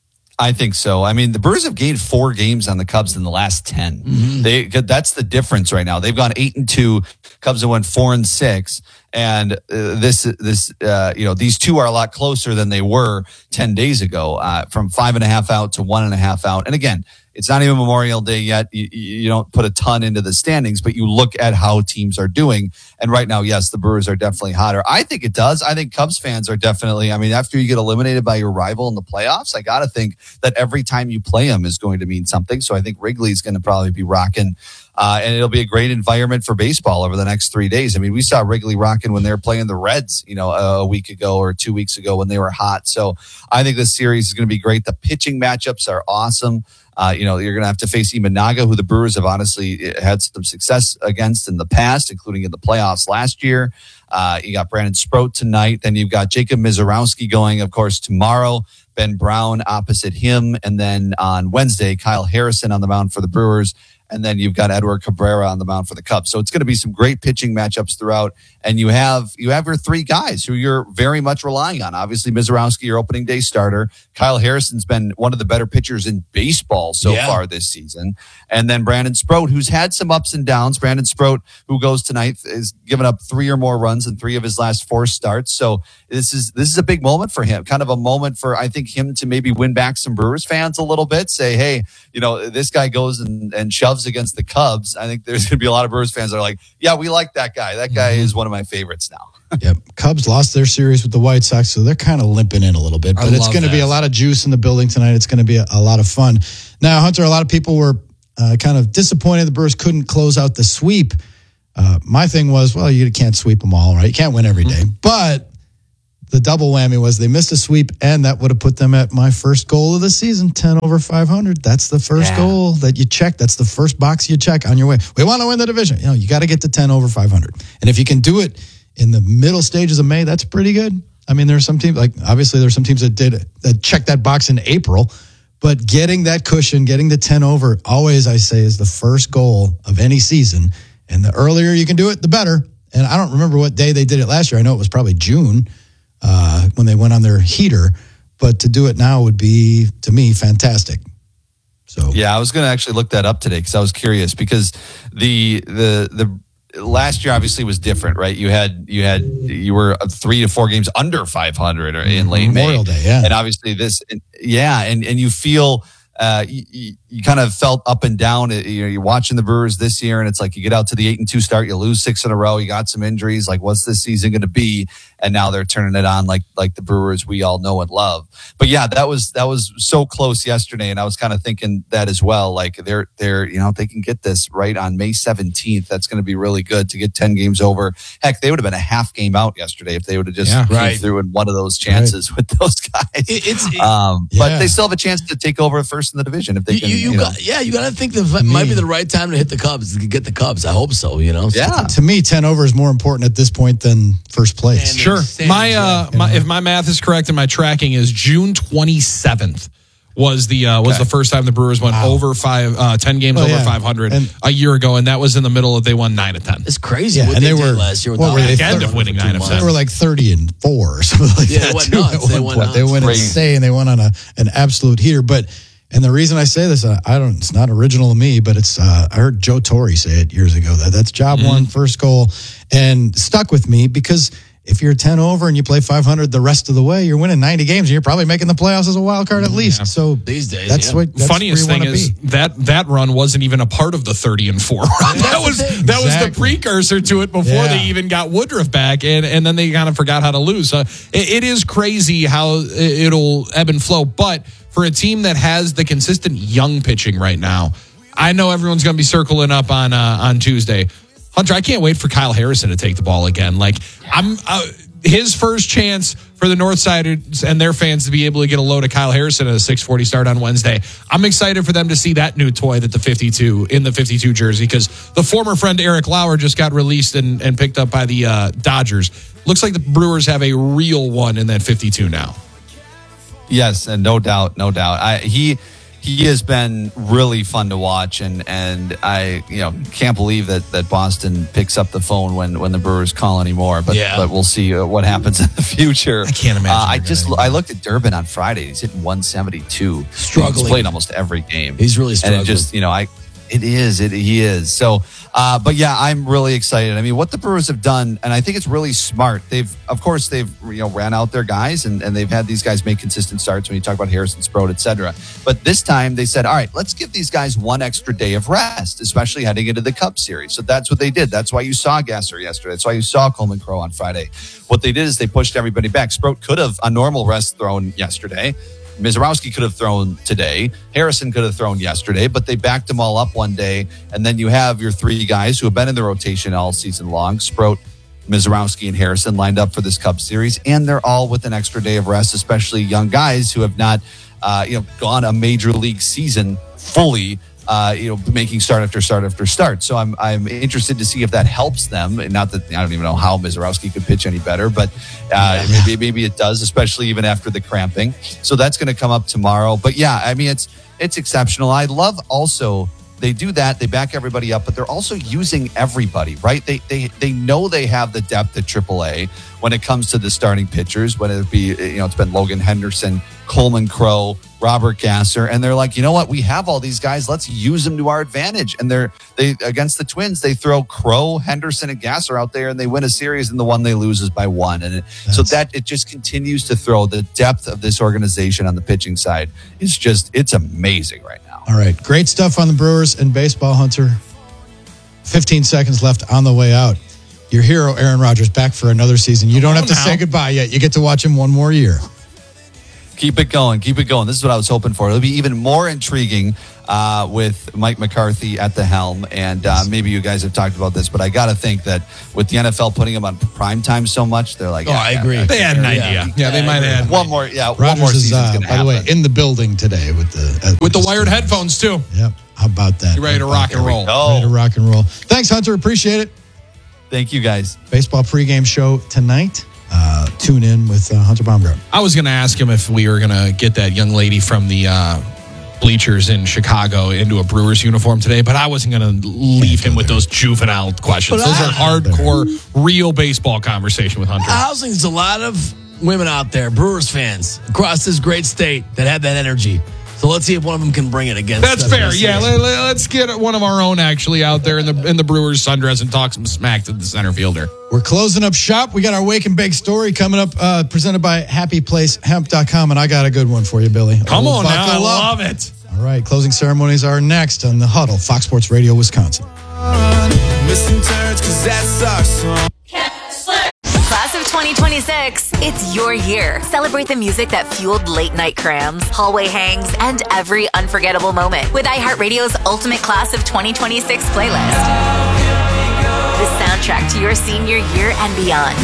I think so. I mean, the Brewers have gained four games on the Cubs in the last ten. Mm-hmm. They that's the difference right now. They've gone eight and two. Cubs have won four and six. And uh, this this uh, you know these two are a lot closer than they were ten days ago. Uh, from five and a half out to one and a half out. And again, it's not even Memorial Day yet. You, you don't put a ton into the standings, but you look at how teams are doing. And right now, yes, the Brewers are definitely hotter. I think it does. I think Cubs fans are definitely, I mean, after you get eliminated by your rival in the playoffs, I got to think that every time you play them is going to mean something. So I think Wrigley's going to probably be rocking. Uh, and it'll be a great environment for baseball over the next three days. I mean, we saw Wrigley rocking when they were playing the Reds, you know, a week ago or two weeks ago when they were hot. So I think this series is going to be great. The pitching matchups are awesome. Uh, you know, you're going to have to face Imanaga, who the Brewers have honestly had some success against in the past, including in the playoffs last year. Uh, you got Brandon Sproat tonight. Then you've got Jacob Mizorowski going, of course, tomorrow. Ben Brown opposite him. And then on Wednesday, Kyle Harrison on the mound for the Brewers. and then you've got Edward Cabrera on the mound for the Cubs. So it's going to be some great pitching matchups throughout. And you have you have your three guys who you're very much relying on. Obviously, Mizorowski, your opening day starter. Kyle Harrison's been one of the better pitchers in baseball so Yeah. far this season. And then Brandon Sproat, who's had some ups and downs. Brandon Sproat, who goes tonight, is given up three or more runs in three of his last four starts. So this is this is a big moment for him. Kind of a moment for, I think, him to maybe win back some Brewers fans a little bit. Say, hey, you know, this guy goes and, and shoves against the Cubs. I think there's going to be a lot of Brewers fans that are like, yeah, we like that guy. That guy is one of my favorites now. Yep. Cubs lost their series with the White Sox, so they're kind of limping in a little bit. I But it's love going to be that. a lot of juice in the building tonight. It's going to be a, a lot of fun. Now, Hunter, a lot of people were uh, kind of disappointed the Brewers couldn't close out the sweep. Uh, my thing was, well, you can't sweep them all, right? You can't win every day. But the double whammy was they missed a sweep, and that would have put them at my first goal of the season, ten over five hundred. That's the first Yeah. goal that you check. That's the first box you check on your way. We want to win the division. You know, you got to get to ten over five hundred. And if you can do it in the middle stages of May, that's pretty good. I mean, there's some teams, like obviously there's some teams that did that checked that box in April, but getting that cushion, getting the ten over, always I say is the first goal of any season. And the earlier you can do it, the better. And I don't remember what day they did it last year. I know it was probably June uh, when they went on their heater, but to do it now would be, to me, fantastic. So Yeah, I was going to actually look that up today because I was curious because the the the last year obviously was different, right? You had you had you were three to four games under five hundred in late Memorial May, Day, yeah. and obviously this, yeah, and and you feel. Uh, you, you kind of felt up and down. You know, you're watching the Brewers this year, and it's like you get out to the eight and two start, you lose six in a row, you got some injuries. Like, what's this season going to be? And now they're turning it on, like like the Brewers we all know and love. But yeah, that was that was so close yesterday, and I was kind of thinking that as well. Like they're they're you know if they can get this right on May seventeenth, that's going to be really good to get ten games over. Heck, they would have been a half game out yesterday if they would have just Yeah. came Right. through in one of those chances with those guys. It- it's it- um, Yeah. but they still have a chance to take over first in the division if they you, can. you, you you know. got, yeah, you got to think that it might be the right time to hit the Cubs, to get the Cubs. I hope so, you know? Yeah. to me, ten over is more important at this point than first place. And- Sure. Standings, My, uh, yeah. my if my math is correct and my tracking is June twenty-seventh was the uh, was Okay. the first time the Brewers went Wow. over five uh, ten games Well, over yeah. five hundred And- a year ago, and that was in the middle of they won nine to ten. It's crazy Yeah, what and they, they did were- last year. what without were they, Back end end of winning for two nine of months. They were like thirty and four or something like Yeah, that. they went too, nuts. at They one went point. They nuts. went Crazy. insane. They went on a an absolute heater. But and the reason I say this, uh, I don't. It's not original to me, but it's. Uh, I heard Joe Torre say it years ago that that's job Mm-hmm. one, first goal, and stuck with me because if you're ten over and you play five hundred the rest of the way, you're winning ninety games and you're probably making the playoffs as a wild card at least. So These days, that's yeah. what. That's Funniest where you thing wanna is be. that that run wasn't even a part of the thirty and four run. That was the that was the Exactly. precursor to it before Yeah. they even got Woodruff back, and and then they kind of forgot how to lose. So it, it is crazy how it'll ebb and flow. But for a team that has the consistent young pitching right now, I know everyone's going to be circling up on uh, on Tuesday. Hunter, I can't wait for Kyle Harrison to take the ball again. Like I'm. Uh, his first chance for the Northsiders and their fans to be able to get a load of Kyle Harrison at a six forty start on Wednesday. I'm excited for them to see that new toy that the fifty-two in the fifty-two jersey, because the former friend Eric Lauer just got released and, and picked up by the uh, Dodgers. Looks like the Brewers have a real one in that fifty-two now. Yes, and no doubt, no doubt. I he he has been really fun to watch, and and I you know can't believe that that Boston picks up the phone when when the Brewers call anymore. But Yeah. but we'll see uh, what happens in the future. I can't imagine Uh, I they're just gonna I looked at Durbin on Friday. He's hitting one seventy-two. Struggling. He's played almost every game. He's really And struggling. it just you know I. It is. It he is. So, uh, but yeah, I'm really excited. I mean, what the Brewers have done, and I think it's really smart. They've, of course, they've you know ran out their guys, and, and they've had these guys make consistent starts. When you talk about Harrison, Sproat, et cetera. But this time they said, all right, let's give these guys one extra day of rest, especially heading into the Cup Series. So that's what they did. That's why you saw Gasser yesterday. That's why you saw Coleman Crow on Friday. What they did is they pushed everybody back. Sproat could have a normal rest thrown yesterday. Mizorowski could have thrown today. Harrison could have thrown yesterday, but they backed them all up one day. And then you have your three guys who have been in the rotation all season long, Sproat, Mizorowski, and Harrison, lined up for this Cubs series. And they're all with an extra day of rest, especially young guys who have not uh, you know, gone a major league season fully, uh, you know, making start after start after start. So I'm I'm interested to see if that helps them. And not that I don't even know how Mizorowski could pitch any better, but uh, maybe maybe it does, especially even after the cramping. So that's going to come up tomorrow. But yeah, I mean it's it's exceptional. I love also they do that. They back everybody up, but they're also using everybody, right? They they they know they have the depth at triple A when it comes to the starting pitchers, whether it be, you know, it's been Logan Henderson, Coleman Crow, Robert Gasser, and they're like, you know what? We have all these guys. Let's use them to our advantage. And they're they against the Twins, they throw Crow, Henderson, and Gasser out there, and they win a series, and the one they lose is by one. And it, so that it just continues to throw the depth of this organization on the pitching side. It's just it's amazing right now. All right, great stuff on the Brewers and baseball, Hunter. fifteen seconds left on the way out. Your hero, Aaron Rodgers, back for another season. You don't have to say goodbye yet. You get to watch him one more year. Keep it going. Keep it going. This is what I was hoping for. It'll be even more intriguing uh, with Mike McCarthy at the helm. And uh, maybe you guys have talked about this, but I got to think that with the N F L putting him on prime time so much, they're like, oh, yeah, I yeah, agree. yeah, They had an yeah, idea. Yeah, Yeah, they might have had one more. Yeah, Rodgers one more is, season's uh, going to by happen. the way, in the building today with the uh, With the wired headphones, too. Yep. How about that? You ready to rock and roll? Oh, Ready to rock and roll. Thanks, Hunter. Appreciate it. thank you, guys. Baseball pregame show tonight. Uh, tune in with uh, Hunter Baumgart. I was going to ask him if we were going to get that young lady from the uh, bleachers in Chicago into a Brewers uniform today, but I wasn't going to leave him with those juvenile questions. But Those I- are hardcore, real baseball conversation with Hunter. I also think there's a lot of women out there, Brewers fans, across this great state that have that energy. So let's see if one of them can bring it against That's us. fair. Yeah, let, let, let's get one of our own actually out there in the in the Brewers sundress and talk some smack to the center fielder. We're closing up shop. We got our Wake and Bake story coming up, uh, presented by happy place hemp dot com, and I got a good one for you, Billy. Come Oh, on now, I buckle up. love it. All right, closing ceremonies are next on The Huddle, Fox Sports Radio, Wisconsin. Missing turns, cause that's our song. Class of twenty twenty-six, it's your year. Celebrate the music that fueled late night crams, hallway hangs, and every unforgettable moment with iHeartRadio's Ultimate Class of twenty twenty-six playlist. The soundtrack to your senior year and beyond.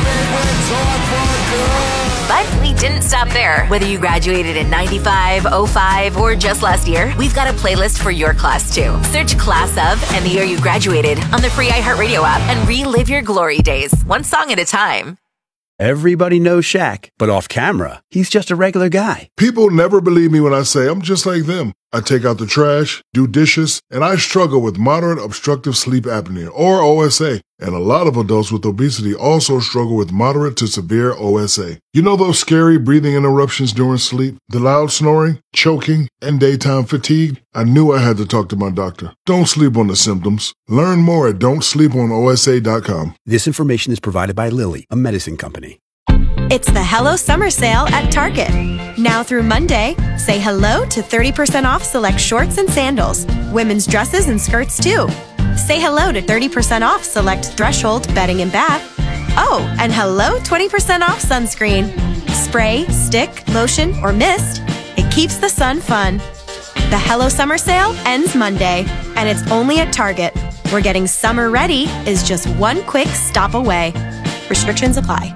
But we didn't stop there. Whether you graduated in ninety-five, oh five, or just last year, we've got a playlist for your class too. Search Class of and the year you graduated on the free iHeartRadio app and relive your glory days, one song at a time. Everybody knows Shaq, but off camera, he's just a regular guy. People never believe me when I say I'm just like them. I take out the trash, do dishes, and I struggle with moderate obstructive sleep apnea, or O S A. And a lot of adults with obesity also struggle with moderate to severe O S A. You know those scary breathing interruptions during sleep, the loud snoring, choking, and daytime fatigue? I knew I had to talk to my doctor. Don't sleep on the symptoms. Learn more at don't sleep on O S A dot com. This information is provided by Lilly, a medicine company. It's the Hello Summer Sale at Target. Now through Monday, say hello to thirty percent off select shorts and sandals, women's dresses and skirts too. Say hello to thirty percent off select Threshold bedding and bath. Oh, and hello twenty percent off sunscreen. Spray, stick, lotion, or mist. It keeps the sun fun. The Hello Summer Sale ends Monday, and it's only at Target, where getting summer ready is just one quick stop away. Restrictions apply.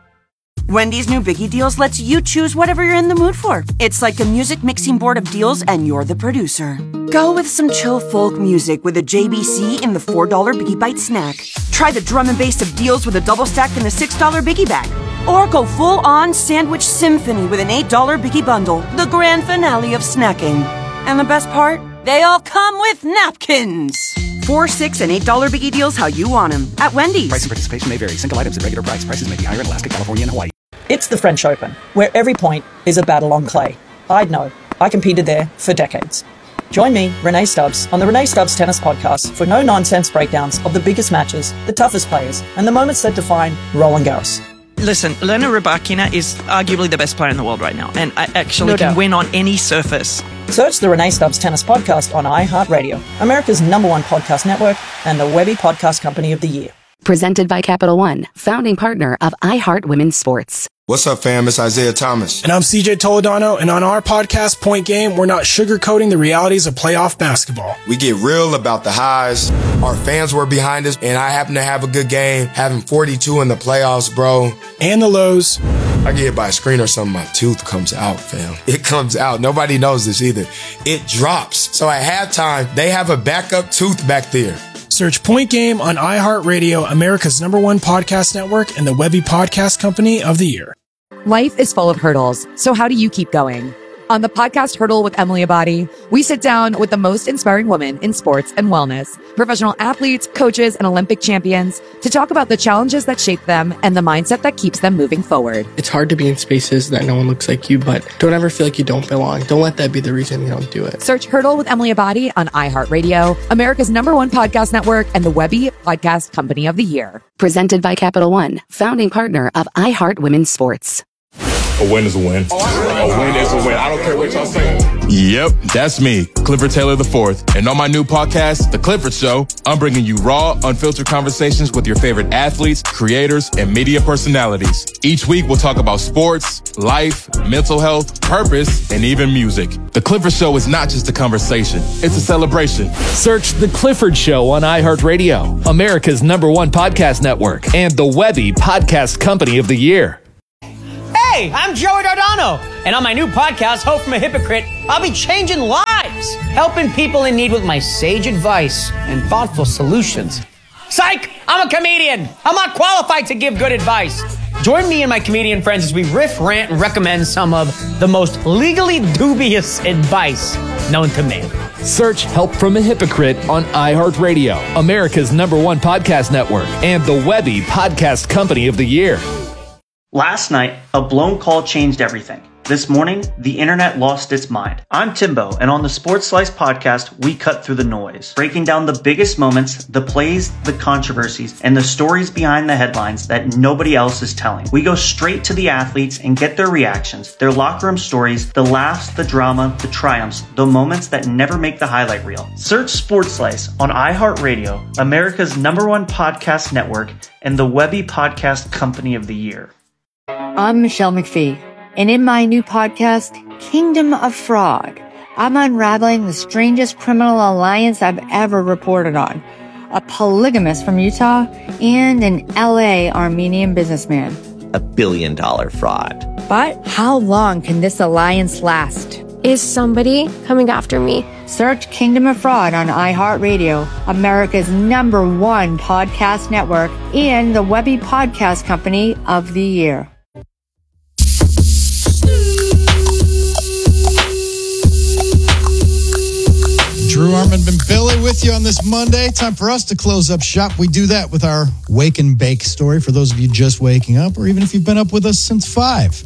Wendy's new Biggie Deals lets you choose whatever you're in the mood for. It's like a music mixing board of deals, and you're the producer. Go with some chill folk music with a J B C in the four dollar Biggie Bite snack. Try the drum and bass of deals with a double stack in the six dollar Biggie Bag. Or go full-on sandwich symphony with an eight dollar Biggie Bundle, the grand finale of snacking. And the best part? They all come with napkins. Four, six, and eight dollar Biggie Deals how you want them at Wendy's. Price and participation may vary. Single items at regular price. Prices may be higher in Alaska, California, and Hawaii. It's the French Open, where every point is a battle on clay. I'd know. I competed there for decades. Join me, Renee Stubbs, on the Renee Stubbs Tennis Podcast for no-nonsense breakdowns of the biggest matches, the toughest players, and the moments that define Roland Garros. Listen, Elena Rybakina is arguably the best player in the world right now, and I actually No can doubt. win on any surface. Search the Renee Stubbs Tennis Podcast on iHeartRadio, America's number one podcast network, and the Webby Podcast Company of the Year. Presented by Capital One, founding partner of iHeart Women's Sports. What's up, fam? It's Isaiah Thomas. And I'm C J Toledano, and on our podcast, Point Game, we're not sugarcoating the realities of playoff basketball. We get real about the highs. Our fans were behind us, and I happen to have a good game, having forty-two in the playoffs, bro. And the lows. I get hit by a screen or something, my tooth comes out, fam. It comes out. Nobody knows this either. It drops. So at halftime, they have a backup tooth back there. Search Point Game on iHeartRadio, America's number one podcast network, and the Webby Podcast Company of the Year. Life is full of hurdles, so how do you keep going? On the podcast Hurdle with Emily Abadi, we sit down with the most inspiring women in sports and wellness, professional athletes, coaches, and Olympic champions to talk about the challenges that shape them and the mindset that keeps them moving forward. It's hard to be in spaces that no one looks like you, but don't ever feel like you don't belong. Don't let that be the reason you don't do it. Search Hurdle with Emily Abadi on iHeartRadio, America's number one podcast network, and the Webby Podcast Company of the Year. Presented by Capital One, founding partner of iHeart Women's Sports. A win is a win. A win is a win. I don't care what y'all say. Yep, that's me, Clifford Taylor the fourth. And on my new podcast, The Clifford Show, I'm bringing you raw, unfiltered conversations with your favorite athletes, creators, and media personalities. Each week, we'll talk about sports, life, mental health, purpose, and even music. The Clifford Show is not just a conversation, it's a celebration. Search The Clifford Show on iHeartRadio, America's number one podcast network, and the Webby Podcast Company of the Year. Hey, I'm Joey Dardano, and on my new podcast, Hope from a Hypocrite, I'll be changing lives, helping people in need with my sage advice and thoughtful solutions. Psych! I'm a comedian. I'm not qualified to give good advice. Join me and my comedian friends as we riff, rant, and recommend some of the most legally dubious advice known to man. Search Help from a Hypocrite on iHeartRadio, America's number one podcast network, and the Webby Podcast Company of the Year. Last night, a blown call changed everything. This morning, the internet lost its mind. I'm Timbo, and on the Sports Slice podcast, we cut through the noise, breaking down the biggest moments, the plays, the controversies, and the stories behind the headlines that nobody else is telling. We go straight to the athletes and get their reactions, their locker room stories, the laughs, the drama, the triumphs, the moments that never make the highlight reel. Search Sports Slice on iHeartRadio, America's number one podcast network, and the Webby Podcast Company of the Year. I'm Michelle McPhee, and in my new podcast, Kingdom of Fraud, I'm unraveling the strangest criminal alliance I've ever reported on. A polygamist from Utah and an L A Armenian businessman. A billion dollar fraud. But how long can this alliance last? Is somebody coming after me? Search Kingdom of Fraud on iHeartRadio, America's number one podcast network, and the Webby Podcast Company of the Year. Drew Armand and Billy with you on this Monday. Time for us to close up shop. We do that with our wake and bake story for those of you just waking up, or even if you've been up with us since five.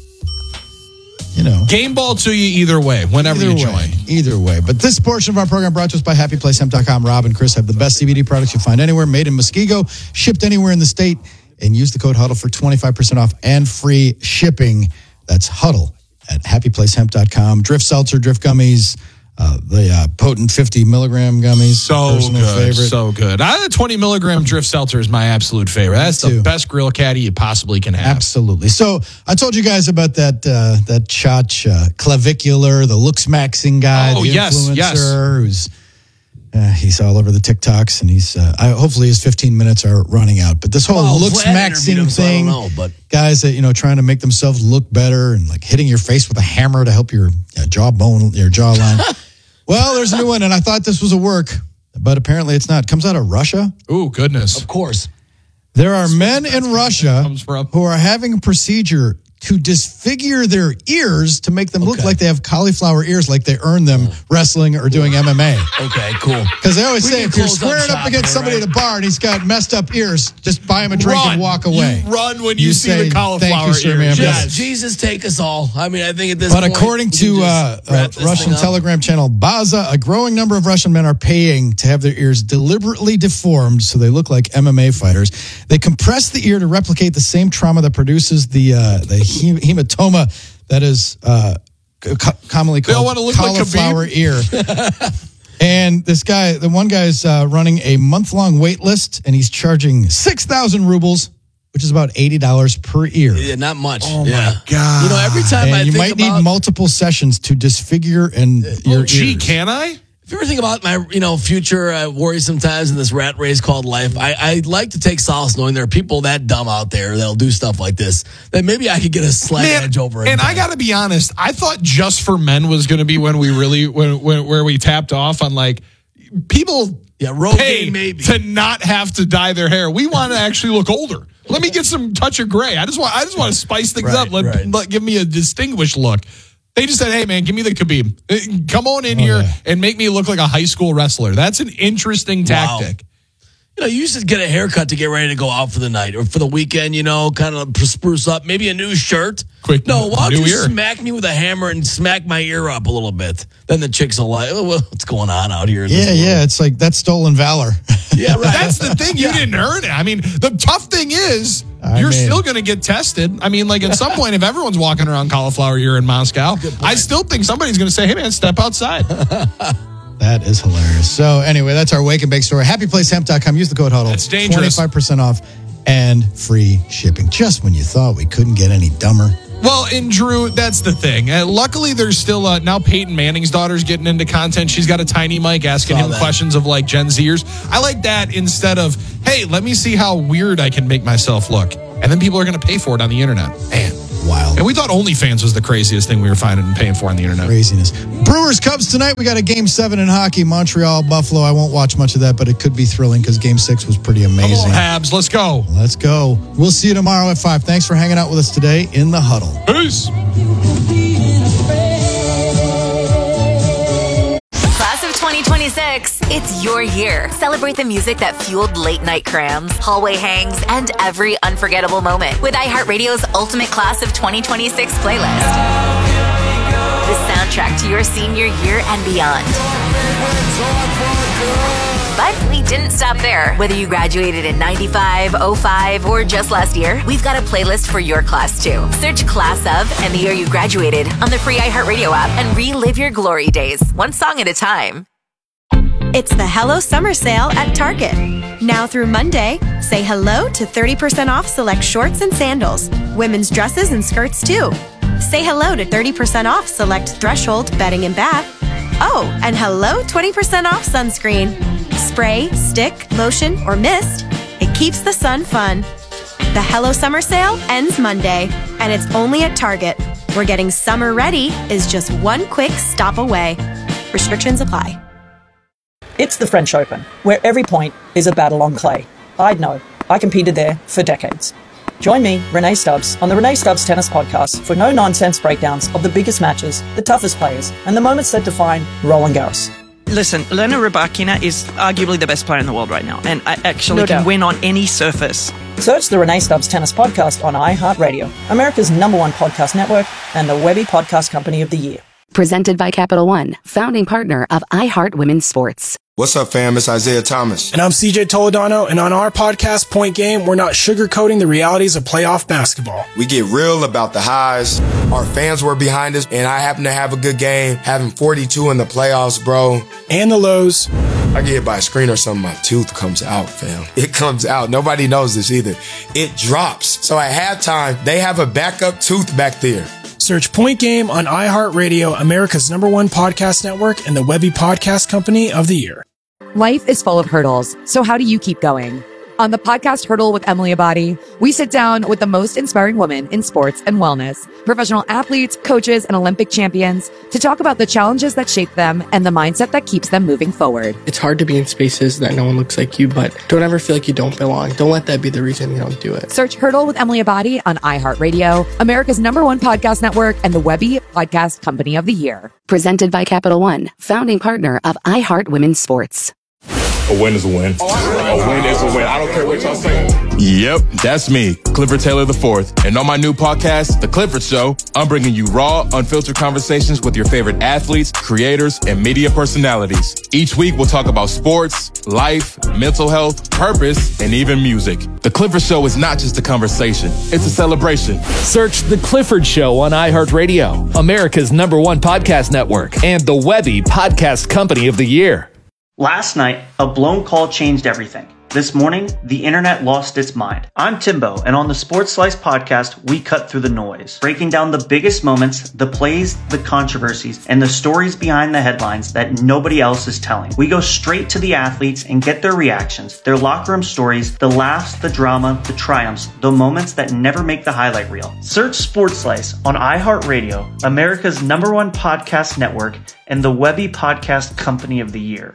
You know, game ball to you either way, whenever either you way, join. Either way. But this portion of our program brought to us by happy place hemp dot com. Rob and Chris have the best C B D products you find anywhere, made in Muskego, shipped anywhere in the state, and use the code HUDDLE for twenty-five percent off and free shipping. That's HUDDLE at happy place hemp dot com. Drift seltzer, drift gummies, Uh, the uh, potent fifty milligram gummies. So personal good. favorite. So good. I, the twenty milligram drift seltzer is my absolute favorite. That's the best grill caddy you possibly can have. Absolutely. So I told you guys about that uh, that Chach uh, clavicular, the looks maxing guy, Oh, the yes, influencer yes. who's uh, he's all over the TikToks, and he's uh, I, hopefully his fifteen minutes are running out. But this whole Well, looks Vlad interviewed maxing him, so I thing, don't know, but guys that you know trying to make themselves look better and like hitting your face with a hammer to help your uh, jawbone, your jawline. Well, there's a new one, and I thought this was a work, but apparently it's not. It comes out of Russia. Ooh, goodness. Of course. There are men in Russia who are having a procedure to disfigure their ears to make them look like they have cauliflower ears, like they earned them wrestling or doing M M A. Okay, cool. Because they always We say can if you're close up squaring up shop against here, somebody right? at a bar and he's got messed up ears, just buy him a drink Run. and walk away. You run when you, see say, the cauliflower "Thank you, sir, ears." ma'am." Just Jesus take us all. I mean, I think at this But point. according we can to just uh, uh, wrap this Russian thing up. Telegram channel Baza, a growing number of Russian men are paying to have their ears deliberately deformed so they look like M M A fighters. They compress the ear to replicate the same trauma that produces the uh, the hem- hematoma that is uh, co- commonly They all called wanna look like cauliflower Khabib? ear. And this guy, the one guy is uh, running a month-long wait list, and he's charging six thousand rubles, which is about eighty dollars per ear. Yeah, not much. Oh, yeah. my God. You know, every time And I you think might about, need multiple sessions to disfigure and your Oh, gee, ears. can I? if you ever think about my, you know, future uh, worrisome times in this rat race called life, I, I like to take solace knowing there are people that dumb out there that'll do stuff like this. That maybe I could get a slight Man, edge over it. and I got to be honest, I thought Just for Men was going to be when we really when, when where we tapped off on like people yeah, Rogaine pay maybe. to not have to dye their hair. We want to actually look older. Let me get some touch of gray. I just want I just want to spice things Right, up. Let, right. let give me a distinguished look. They just said, hey, man, give me the Khabib. Come on in Oh, here yeah. and make me look like a high school wrestler. That's an interesting tactic. Wow. You know, you used to get a haircut to get ready to go out for the night or for the weekend, you know, kind of spruce up, maybe a new shirt. Quick, no, why don't new you ear. smack me with a hammer and smack my ear up a little bit? Then the chicks will like, oh, well, what's going on out here? in Yeah, this world? yeah. It's like that's stolen valor. Yeah, right. That's the thing. You didn't earn it. I mean, the tough thing is I you're mean- still going to get tested. I mean, like at some point, if everyone's walking around cauliflower ear in Moscow, I still think somebody's going to say, hey, man, step outside. That is hilarious. So anyway, that's our wake and bake story. happy place hemp dot com. Use the code HUDDLE. That's dangerous. twenty-five percent off and free shipping. Just when you thought we couldn't get any dumber. Well, and Drew, that's the thing. Uh, luckily, there's still uh, now Peyton Manning's daughter's getting into content. She's got a tiny mic asking Saw him that. questions of like Gen Zers. I like that instead of, hey, let me see how weird I can make myself look. And then people are going to pay for it on the internet. Man. Wild. And we thought OnlyFans was the craziest thing we were finding and paying for on the internet. Craziness. Brewers Cubs tonight. We got a game seven in hockey. Montreal, Buffalo. I won't watch much of that, but it could be thrilling because game six was pretty Come amazing. on, Habs, let's go. Let's go. We'll see you tomorrow at five. Thanks for hanging out with us today in the huddle. Peace. Class of twenty twenty-six, it's your year. Celebrate the music that fueled late night crams, hallway hangs, and every unforgettable moment with iHeartRadio's Ultimate Class of twenty twenty-six playlist. The soundtrack to your senior year and beyond. But we didn't stop there. Whether you graduated in ninety-five, oh five, or just last year, we've got a playlist for your class too. Search Class of and the year you graduated on the free iHeartRadio app and relive your glory days, one song at a time. It's the Hello Summer Sale at Target. Now through Monday, say hello to thirty percent off select shorts and sandals, women's dresses and skirts too. Say hello to thirty percent off select Threshold bedding and bath. Oh, and hello twenty percent off sunscreen. Spray, stick, lotion, or mist, it keeps the sun fun. The Hello Summer Sale ends Monday, and it's only at Target, where getting summer ready is just one quick stop away. Restrictions apply. It's the French Open, where every point is a battle on clay. I'd know. I competed there for decades. Join me, Renee Stubbs, on the Renee Stubbs Tennis Podcast for no-nonsense breakdowns of the biggest matches, the toughest players, and the moments that define Roland Garros. Listen, Elena Rybakina is arguably the best player in the world right now, and I actually No can doubt. win on any surface. Search the Renee Stubbs Tennis Podcast on iHeartRadio, America's number one podcast network, and the Webby Podcast Company of the Year. Presented by Capital One, founding partner of iHeart Women's Sports. What's up, fam? It's Isaiah Thomas. And I'm C J Toledano, and on our podcast, Point Game, we're not sugarcoating the realities of playoff basketball. We get real about the highs. Our fans were behind us, and I happen to have a good game, having forty-two in the playoffs, bro. And the lows. I get hit by a screen or something, my tooth comes out, fam. It comes out. Nobody knows this either. It drops. So at halftime, they have a backup tooth back there. Search Point Game on iHeartRadio, America's number one podcast network, and the Webby Podcast Company of the Year. Life is full of hurdles, so how do you keep going? On the podcast Hurdle with Emily Abadi, we sit down with the most inspiring women in sports and wellness, professional athletes, coaches, and Olympic champions to talk about the challenges that shape them and the mindset that keeps them moving forward. It's hard to be in spaces that no one looks like you, but don't ever feel like you don't belong. Don't let that be the reason you don't do it. Search Hurdle with Emily Abadi on iHeartRadio, America's number one podcast network, and the Webby Podcast Company of the Year. Presented by Capital One, founding partner of iHeart Women's Sports. A win is a win. A win is a win. I don't care what y'all say. Yep, that's me, Clifford Taylor the fourth. And on my new podcast, The Clifford Show, I'm bringing you raw, unfiltered conversations with your favorite athletes, creators, and media personalities. Each week, we'll talk about sports, life, mental health, purpose, and even music. The Clifford Show is not just a conversation, it's a celebration. Search The Clifford Show on iHeartRadio, America's number one podcast network, and the Webby Podcast Company of the Year. Last night, a blown call changed everything. This morning, the internet lost its mind. I'm Timbo, and on the Sports Slice podcast, we cut through the noise, breaking down the biggest moments, the plays, the controversies, and the stories behind the headlines that nobody else is telling. We go straight to the athletes and get their reactions, their locker room stories, the laughs, the drama, the triumphs, the moments that never make the highlight reel. Search Sports Slice on iHeartRadio, America's number one podcast network, and the Webby Podcast Company of the Year.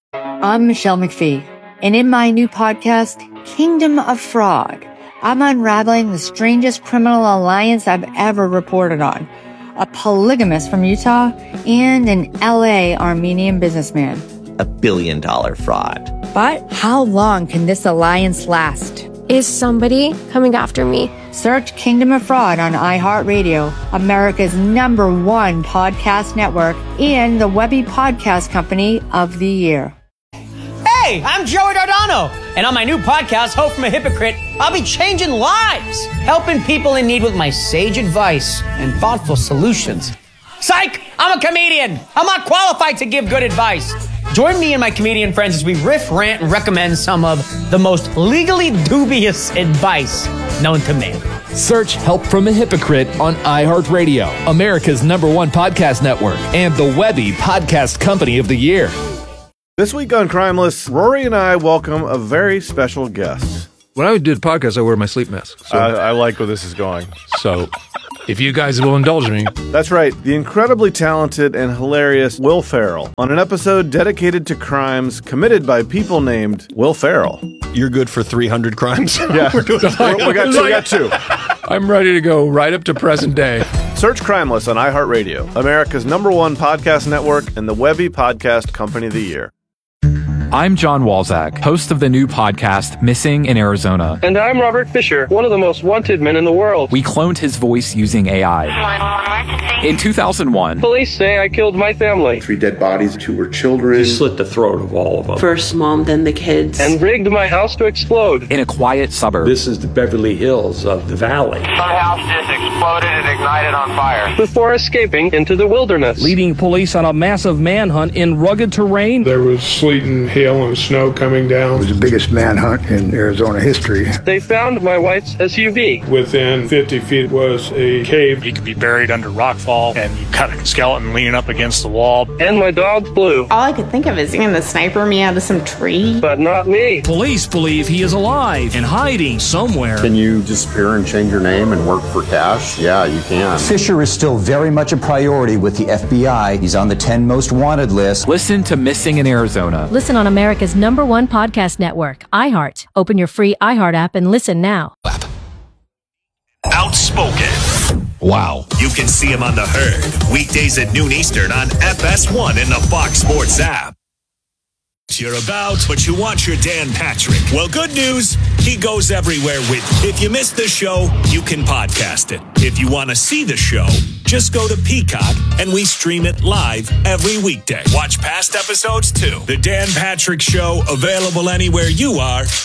I'm Michelle McPhee, and in my new podcast, Kingdom of Fraud, I'm unraveling the strangest criminal alliance I've ever reported on. a polygamist from Utah, and an L A Armenian businessman. A billion dollar fraud. But how long can this alliance last? Is somebody coming after me? Search Kingdom of Fraud on iHeartRadio, America's number one podcast network, and the Webby Podcast Company of the Year. Hey, I'm Joey Dardano, and on my new podcast, Hope from a Hypocrite, I'll be changing lives, helping people in need with my sage advice and thoughtful solutions. Psych! I'm a comedian. I'm not qualified to give good advice. Join me and my comedian friends as we riff, rant, and recommend some of the most legally dubious advice known to man. Search Help from a Hypocrite on iHeartRadio, America's number one podcast network, and the Webby Podcast Company of the Year. This week on Crimeless, Rory and I welcome a very special guest. When I do the podcast, I wear my sleep mask. So I, I like where this is going. So if you guys will indulge me. That's right. The incredibly talented and hilarious Will Ferrell on an episode dedicated to crimes committed by people named Will Ferrell. You're good for three hundred crimes? Yeah. We're doing we, we, got two, we got two. I'm ready to go right up to present day. Search Crimeless on iHeartRadio, America's number one podcast network and the Webby Podcast Company of the Year. I'm John Walzak, host of the new podcast, Missing in Arizona. And I'm Robert Fisher, one of the most wanted men in the world. We cloned his voice using A I. In two thousand one, police say I killed my family. Three dead bodies, two were children. You slit the throat of all of them. First mom, then the kids. And rigged my house to explode. In a quiet suburb. This is the Beverly Hills of the valley. My house just exploded and ignited on fire. Before escaping into the wilderness. Leading police on a massive manhunt in rugged terrain. There was sleet and hail and snow coming down. It was the biggest manhunt in Arizona history. They found my wife's S U V. Within fifty feet was a cave. He could be buried under rockfall, and you cut a skeleton leaning up against the wall. And my dog Blue. All I could think of is going to sniper me out of some tree. But not me. Police believe he is alive and hiding somewhere. Can you disappear and change your name and work for cash? Yeah, you can. Fisher is still very much a priority with the F B I. He's on the ten most wanted list. Listen to Missing in Arizona. Listen on America's number one podcast network, iHeart. Open your free iHeart app and listen now. Outspoken. Wow. You can see him on The Herd, weekdays at noon Eastern on F S one and the Fox Sports app. You're about, but you want your Dan Patrick. Well, good news, he goes everywhere with you. If you missed the show, you can podcast it. If you want to see the show, just go to Peacock and we stream it live every weekday. Watch past episodes too. The Dan Patrick Show, available anywhere you are